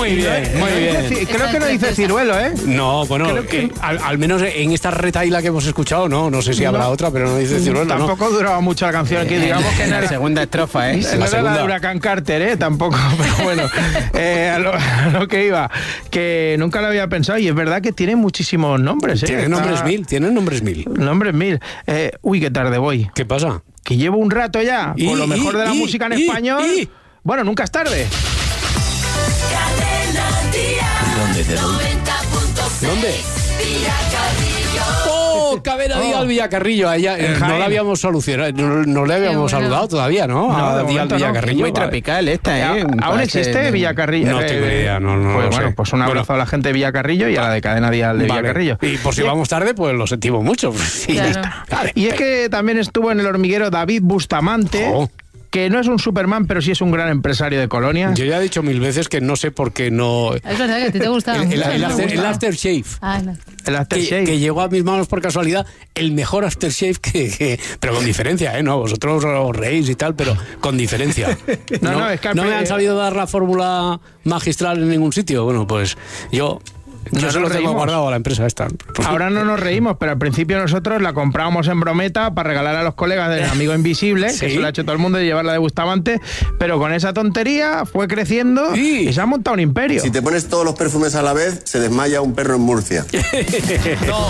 Muy bien, muy bien. Creo que no dice ciruelo, ¿eh? No, bueno, al menos en esta retaíla que hemos escuchado, no sé si habrá otra, pero no dice ciruelo. Tampoco duraba mucho la canción aquí, digamos que en la segunda estrofa, ¿eh? No era la de Huracán Carter, ¿eh? Tampoco, pero bueno, a lo que iba, que nunca lo había pensado, y es verdad que tiene muchísimos nombres, ¿eh? Tienen nombres mil. Nombres mil. Uy, qué tarde voy. ¿Qué pasa? Que llevo un rato ya con lo mejor de la música en español. Bueno, nunca es tarde. ¿Dónde? ¡Oh! Cadena Dial Villacarrillo. No la habíamos solucionado, no le habíamos saludado todavía, ¿no? A Dial Villacarrillo. Muy tropical esta, ¿eh? ¿Aún existe Villacarrillo? No tengo idea, no pues, sé. Bueno, pues un abrazo a la gente de Villacarrillo y a la de Cadena Dial de Villacarrillo. Y por si vamos tarde, pues lo sentimos mucho. Sí, claro. ya está. Vale. Y es que también estuvo en El Hormiguero David Bustamante, que no es un Superman, pero sí es un gran empresario de Colonia. Yo ya he dicho 1000 veces que no sé por qué no... Es verdad que a ti te gusta. El aftershave. El aftershave. Que llegó a mis manos por casualidad, el mejor aftershave pero con diferencia, ¿eh? No, vosotros os reís y tal, pero con diferencia. No, es que no me han sabido dar la fórmula magistral en ningún sitio. Bueno, pues yo se lo tengo guardado a la empresa esta. Ahora no nos reímos, pero al principio nosotros la comprábamos en brometa para regalar a los colegas del Amigo Invisible, que se lo ha hecho todo el mundo, de llevarla de Bustamante, pero con esa tontería fue creciendo y se ha montado un imperio. Si te pones todos los perfumes a la vez, se desmaya un perro en Murcia. No.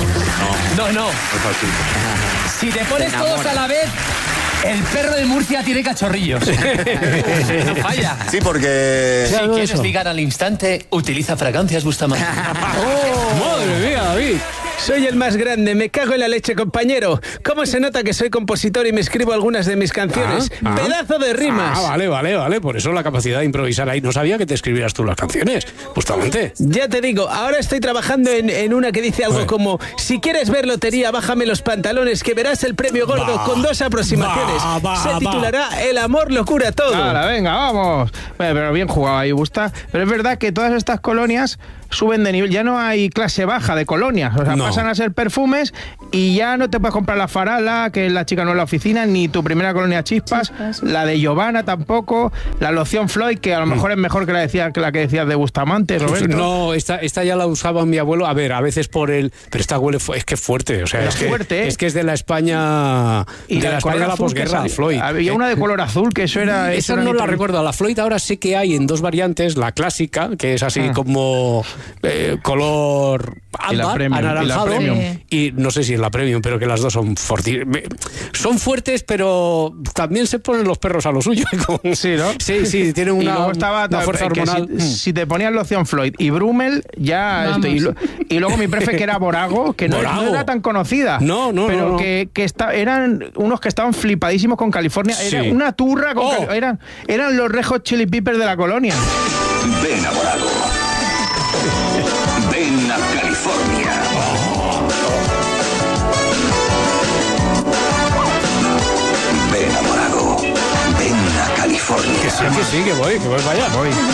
Si te pones todos a la vez, el perro de Murcia tiene cachorrillos. No falla. Sí, porque... Si quieres ligar al instante, utiliza fragancias Bustamante. ¡Madre mía, David! Soy el más grande, me cago en la leche, compañero. ¿Cómo se nota que soy compositor y me escribo algunas de mis canciones? ¡Pedazo de rimas! Vale. Por eso la capacidad de improvisar ahí. No sabía que te escribieras tú las canciones, justamente. Ya te digo, ahora estoy trabajando en una que dice algo como: si quieres ver lotería, bájame los pantalones, que verás el premio gordo con 2 aproximaciones. Se titulará El amor lo cura todo. Ahora, venga, vamos. Bueno, pero bien jugado ahí, Busta. Pero es verdad que todas estas colonias suben de nivel. Ya no hay clase baja de colonias. O sea, pasan a ser perfumes y ya no te puedes comprar la Farala, que es la chica no en la oficina, ni tu primera colonia Chispas, la de Giovanna tampoco, la loción Floyd, que a lo mejor es mejor que la que decías de Bustamante, Roberto. No, esta ya la usaba mi abuelo. A ver, a veces por el... Pero esta huele... Es que es fuerte. O sea, es que es de la España... Y de la España de la posguerra, Floyd. Había una de color azul, que eso era... Esa no la recuerdo. La Floyd ahora sí que hay en 2 variantes. La clásica, que es así como color ámbar, anaranjado. Y no sé si es la premium, pero que las dos son son fuertes, pero también se ponen los perros a lo suyo. Sí, ¿no? Sí, tienen una fuerza hormonal. Si te ponías loción Floyd y Brummel, ya y luego mi prefe, que era Borago, que no era tan conocida. Pero que eran unos que estaban flipadísimos con California. Era una turra con eran los Red Hot Chili Peppers de la colonia. Ven a Borago. Ven a California. Ven a Borago. Ven a California. Que voy para allá.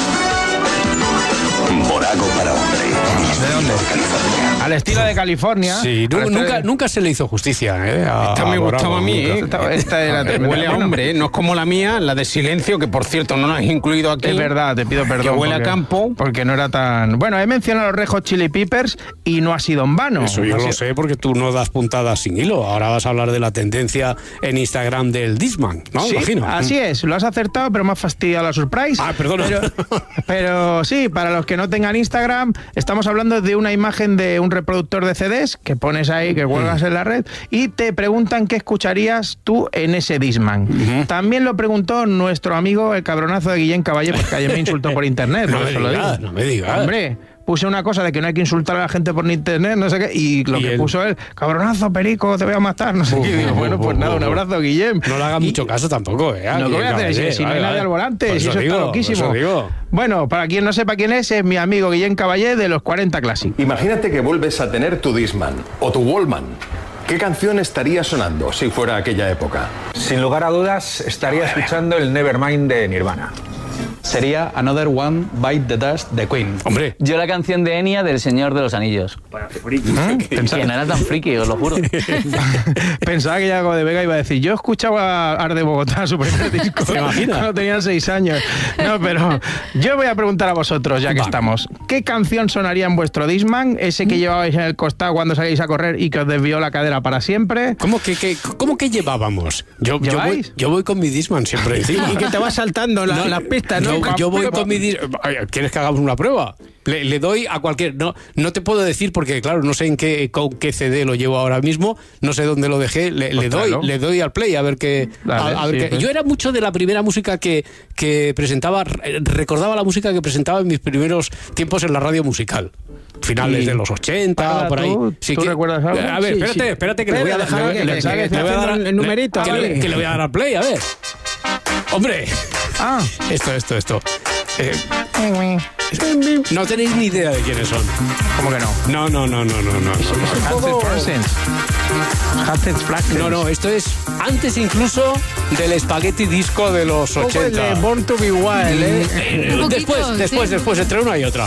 Borago para hombre. ¿De dónde? California. Al estilo de California. Sí, nunca se le hizo justicia. Esta me gustaba a mí. Esta era huele a hombre, no es como la mía, la de Silencio, que por cierto no la has incluido aquí. Es verdad, te pido perdón. Que huele a campo. Porque no era tan... Bueno, he mencionado a los Red Hot Chili Peppers y no ha sido en vano. Eso yo lo sé, porque tú no das puntadas sin hilo. Ahora vas a hablar de la tendencia en Instagram del Discman, ¿no? Sí, imagino. Así es, lo has acertado, pero me has fastidiado la surprise. Perdona. Pero sí, para los que no tengan Instagram, estamos hablando de una imagen de un reproductor de CDs que pones ahí, que cuelgas en la red, y te preguntan qué escucharías tú en ese Discman. También lo preguntó nuestro amigo el cabronazo de Guillén Caballé, porque ayer me insultó por internet. No me digas. Hombre, puse una cosa de que no hay que insultar a la gente por internet, no sé qué, y lo que puso él, cabronazo, perico, te voy a matar, no sé qué. Digo, bueno, pues nada, un abrazo, Guillem. No le hagas mucho caso tampoco, No, ¿qué voy a hacer? Si no hay nadie al volante, si eso está loquísimo. Bueno, para quien no sepa quién es mi amigo Guillem Caballé de los 40 Classic. Imagínate que vuelves a tener tu Discman o tu Wallman. ¿Qué canción estaría sonando si fuera aquella época? Sin lugar a dudas, estaría escuchando el Nevermind de Nirvana. sería Another One Bite the Dust de Queen. Hombre. Yo la canción de Enya del Señor de los Anillos. Que no era tan friki, os lo juro. Pensaba que Yago de Vega iba a decir, yo escuchaba Art de Bogotá, su primer disco, cuando tenía 6 años. No, pero yo voy a preguntar a vosotros, ya que estamos. ¿Qué canción sonaría en vuestro Discman? Ese que llevabais en el costado cuando salíais a correr y que os desvió la cadera para siempre. ¿Cómo que llevábamos? Yo voy con mi Discman siempre encima. Y que te va saltando las pistas, ¿no? Yo voy con mi Discman. ¿Quieres que hagamos una prueba? Le doy a cualquier... No te puedo decir porque, claro, no sé con qué CD lo llevo ahora mismo, no sé dónde lo dejé, le doy al play a ver qué... Yo era mucho de la primera música que presentaba, recordaba la música que presentaba en mis primeros tiempos en la radio musical. Finales de los 80, por ahí. ¿Tú recuerdas algo? A ver, espérate que le voy a dejar... Le voy a dar el numerito. Que le voy a dar al play, a ver. ¡Hombre! Esto. No tenéis ni idea de quiénes son. ¿Cómo que no? No. No, esto es antes incluso del Spaghetti Disco de los 80. De Born to Be Wild, Después, entre una y otra.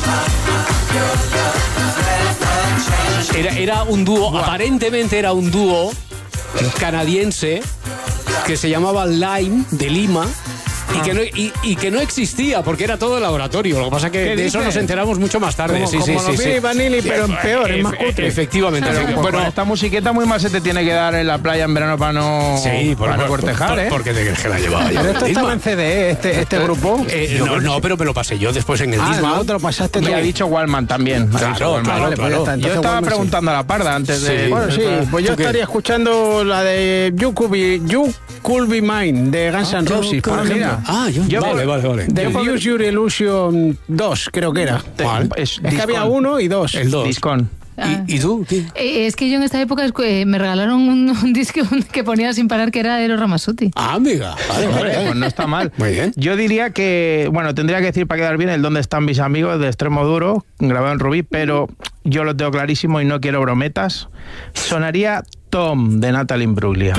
Era un dúo, aparentemente era un dúo canadiense que se llamaba Lime, de Lima. Y que no existía porque era todo el laboratorio. Lo que pasa es que de eso nos enteramos mucho más tarde. Como los Billy Vanilli, pero en peor, es más cutre. Efectivamente. Bueno, esta musiqueta muy mal se te tiene que dar en la playa en verano para no cortejar, ¿eh? Porque te crees que la llevaba yo. Pero esto estaba en CD, este grupo. No, pero me lo pasé yo después en el Discman. No, te lo pasaste tú. Y ha dicho Wallman también. Claro. Yo estaba preguntando a la parda antes de... Bueno, sí, pues yo estaría escuchando la de You Could Be Mine, de Guns N' Roses, por ejemplo. Vale. The Use Your Illusion 2, creo que era. Es que había 1 y 2. El 2. Discon. ¿Y tú? ¿Qué? Es que yo en esta época me regalaron un disco que ponía sin parar que era Eros Ramazzotti. Amiga. Vale. Pues no está mal. Muy bien. Yo diría que, tendría que decir para quedar bien el ¿Dónde están mis amigos? De Extremo Duro, grabado en Rubí, pero yo lo tengo clarísimo y no quiero brometas. Sonaría Tom, de Natalie Imbruglia.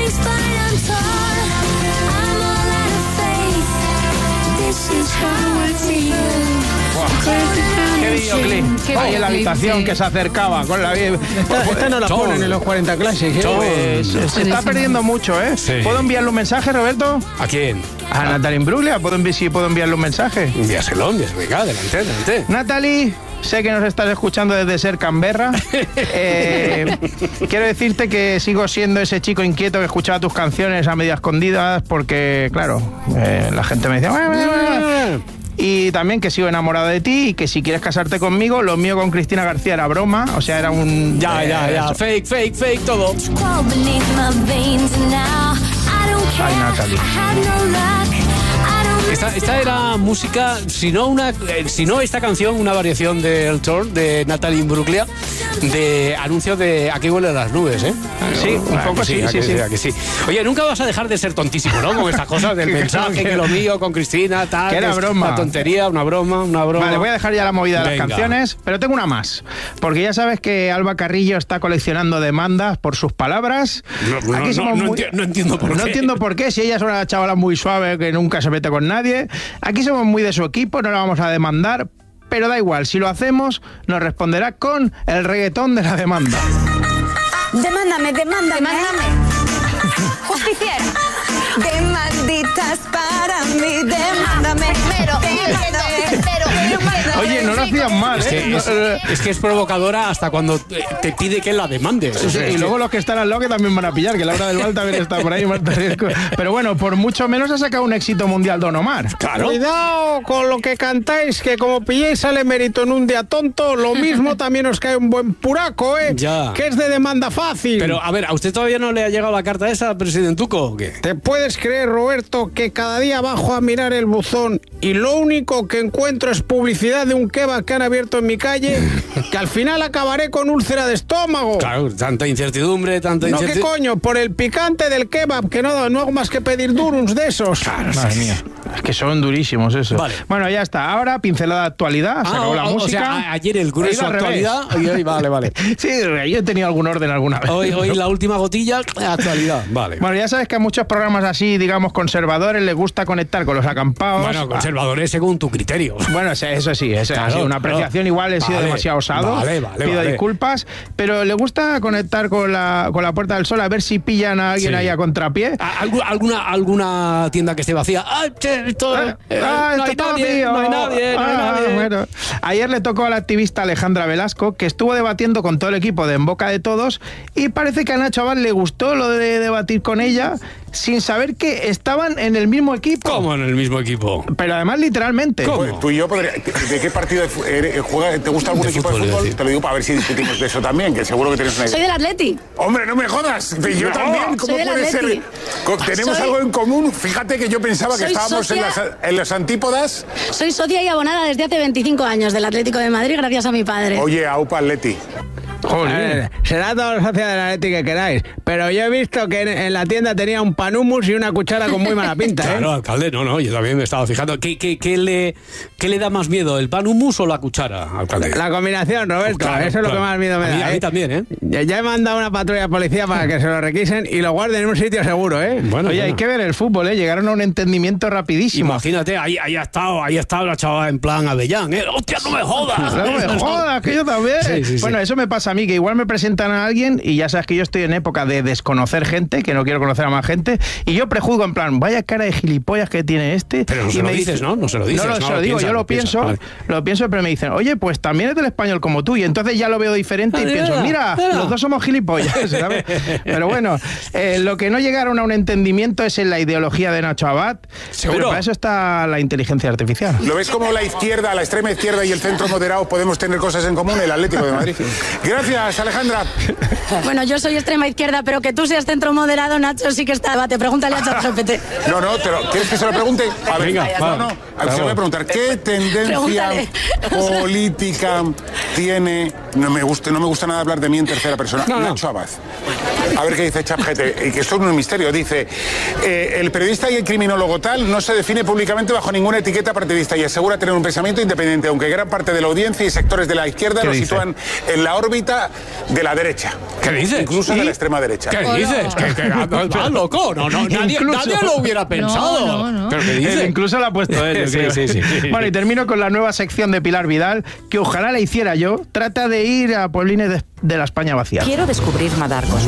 ¡Qué videoclip! Ahí en la habitación que se acercaba con la... Esta no la ponen en los 40 Classics, se está perdiendo mucho, ¿eh? Sí. ¿Puedo enviarle un mensaje, Roberto? ¿A quién? A Natalie Imbruglia. ¿Puedo enviarle un mensaje? Envíaselo. Venga, adelante. Natalie, sé que nos estás escuchando desde Ser Canberra. Quiero decirte que sigo siendo ese chico inquieto que escuchaba tus canciones a media escondidas porque, claro, la gente me decía... Y también que sigo enamorado de ti y que si quieres casarte conmigo, lo mío con Cristina García era broma, o sea, era un... Ya, fake, todo. Ay, Natalie. Esta era música, si no esta canción, una variación de El Tour de Natalie Imbruglia, de anuncio de Aquí huelen las nubes, ¿eh? Sí, un poco sí. Oye, nunca vas a dejar de ser tontísimo, ¿no? Con estas cosas del mensaje, que lo mío con Cristina, tal. Que era broma. Una tontería, una broma. Vale, voy a dejar ya la movida de las canciones, pero tengo una más. Porque ya sabes que Alba Carrillo está coleccionando demandas por sus palabras. No entiendo por qué. No entiendo por qué, si ella es una chavala muy suave que nunca se mete con nadie. Aquí somos muy de su equipo, no la vamos a demandar, pero da igual, si lo hacemos, nos responderá con el reggaetón de la demanda. Demándame. Justiciero. Demanditas para mí, demándame. Oye, no lo hacían mal, ¿eh? Es que es provocadora hasta cuando te pide que la demandes. Y luego los que están al lado que también van a pillar, que Laura del Val también está por ahí. Pero bueno, por mucho menos ha sacado un éxito mundial Don Omar. Claro. Cuidado con lo que cantáis, que como pilléis sale mérito en un día tonto, lo mismo también os cae un buen puraco, ¿eh? Ya. Que es de demanda fácil. Pero, a ver, ¿a usted todavía no le ha llegado la carta esa, presidentuco, o qué? ¿Te puedes creer, Roberto, que cada día bajo a mirar el buzón y lo único que encuentro es publicidad de un kebab que han abierto en mi calle, que al final acabaré con úlcera de estómago? Claro, tanta incertidumbre. No, ¿qué coño? Por el picante del kebab, que no hago más que pedir durums de esos. Claro, Madre mía. Es que son durísimos eso. Vale. Bueno, ya está. Ahora, pincelada de actualidad. Se acabó la música. O sea, ayer el grueso actualidad y hoy vale. Sí, yo he tenido algún orden alguna vez. Hoy la última gotilla, actualidad. Vale. Bueno, ya sabes que a muchos programas así, digamos, conservadores, les gusta conectar con los acampados. Bueno, conservadores según tu criterio. Bueno, eso sí, claro, una apreciación igual he sido demasiado osado. Pido disculpas, pero le gusta conectar con la Puerta del Sol a ver si pillan a alguien ahí a contrapié. ¿Alguna tienda que esté vacía? No hay nadie. Bueno, ayer le tocó a la activista Alejandra Velasco, que estuvo debatiendo con todo el equipo de En Boca de Todos, y parece que a Nacho Abad le gustó lo de debatir con ella sin saber que estaban en el mismo equipo. ¿Cómo en el mismo equipo? Pero además literalmente. ¿Cómo? Tú y yo, ¿de qué partido juegas? ¿Te gusta algún equipo de fútbol? Te lo digo para ver si discutimos de eso también, que seguro que tienes una idea. Soy del Atleti. Hombre, no me jodas. Yo también. ¿Cómo puede ser? Tenemos algo en común. Fíjate que yo pensaba que estábamos en las antípodas. Soy socia y abonada desde hace 25 años del Atlético de Madrid gracias a mi padre. Oye, aupa Atleti. Será todos los socios de la Atleti que queráis, pero yo he visto que en la tienda tenía un pan hummus y una cuchara con muy mala pinta. Claro, alcalde, no, yo también me estaba fijando. ¿Qué le da más miedo, el pan hummus o la cuchara, alcalde? La combinación, Roberto, claro, eso es lo que más miedo me da. A mí también, ¿eh? Ya he mandado una patrulla de policía para que se lo requisen y lo guarden en un sitio seguro, ¿eh? Bueno, hay que ver el fútbol, ¿eh? Llegaron a un entendimiento rapidísimo. Imagínate, ahí ha estado la chava en plan Avellán, ¿eh? ¡Hostia, no me jodas! No me jodas, que yo también. Sí. Bueno, eso me pasa a mí, que igual me presentan a alguien y ya sabes que yo estoy en época de desconocer gente, que no quiero conocer a más gente, y yo prejuzgo en plan, vaya cara de gilipollas que tiene este. Pero no se lo dices, ¿no? No se lo dices. No se lo digo, yo lo pienso, pero me dicen, oye, pues también es del español como tú, y entonces ya lo veo diferente y pienso, mira, los dos somos gilipollas, ¿sabes? Pero bueno, lo que no llegaron a un entendimiento es en la ideología de Nacho Abad. ¿Seguro? Pero para eso está la inteligencia artificial. ¿Lo ves como la izquierda, la extrema izquierda y el centro moderado podemos tener cosas en común? El Atlético de Madrid. Gracias, Alejandra. Bueno, yo soy extrema izquierda, pero que tú seas centro moderado, Nacho, sí que está debate. Pregúntale a ChatGPT. No, ¿quieres que se lo pregunte? A ver, venga, se lo voy a preguntar. ¿Qué tendencia política tiene? No me gusta nada hablar de mí en tercera persona. Nacho Abad. A ver qué dice ChatGPT, y que esto es un misterio. Dice, el periodista y el criminólogo tal no se define públicamente bajo ninguna etiqueta partidista y asegura tener un pensamiento independiente, aunque gran parte de la audiencia y sectores de la izquierda lo sitúan en la órbita de la derecha. ¿Qué dices? Incluso de la extrema derecha. ¿Qué dices? ¿Qué loco? Nadie lo hubiera pensado. No. ¿Pero qué dices? Incluso lo ha puesto él. Sí. Bueno, y termino con la nueva sección de Pilar Vidal, que ojalá la hiciera yo. Trata de ir a pueblines de la España vaciada. Quiero descubrir Madarcos.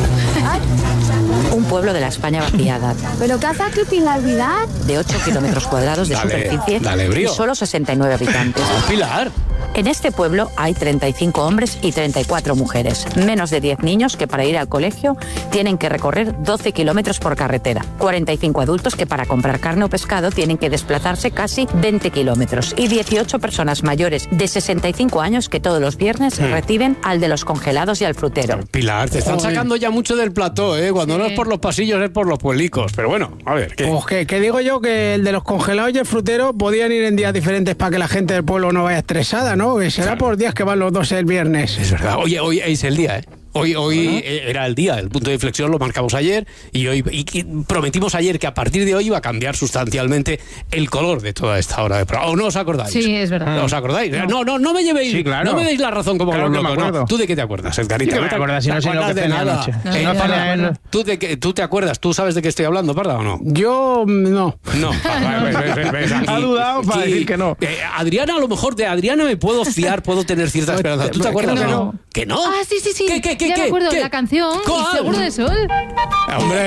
Un pueblo de la España vaciada. ¿Pero qué hace aquí Pilar Vidal? De 8 kilómetros cuadrados de superficie y solo 69 habitantes. Pilar. En este pueblo hay 35 hombres y 34 mujeres. Menos de 10 niños que para ir al colegio tienen que recorrer 12 kilómetros por carretera. 45 adultos que para comprar carne o pescado tienen que desplazarse casi 20 kilómetros. Y 18 personas mayores de 65 años que todos los viernes reciben al de los congelados y al frutero. Pilar, te están sacando ya mucho del plató, ¿eh? Cuando no es por los pasillos, es por los pueblicos. Pero bueno, a ver. Que digo yo que el de los congelados y el frutero podían ir en días diferentes para que la gente del pueblo no vaya estresada, ¿no? Que será por días que van los dos el viernes. Es verdad. Oye, hoy es el día, ¿eh? Hoy era el día, el punto de inflexión lo marcamos ayer y prometimos ayer que a partir de hoy iba a cambiar sustancialmente el color de toda esta hora de programa. ¿O no os acordáis? Sí, es verdad. ¿Os acordáis? No me llevéis, sí, claro. No me deis la razón como claro los locos. No. ¿Tú de qué te acuerdas, Edgarita? ¿No te acuerdas? Si no sé lo que tenía anoche. ¿Tú te acuerdas? ¿Tú sabes de qué estoy hablando, Parda, o no? Yo no. No. Ha dudado para decir que no. Adriana, a lo mejor de Adriana me puedo fiar, puedo tener cierta esperanza. ¿Tú te acuerdas o no? ¿Que no? Ah, sí. ¿Qué? Ya me acuerdo, la canción, y Seguro de Sol. Hombre.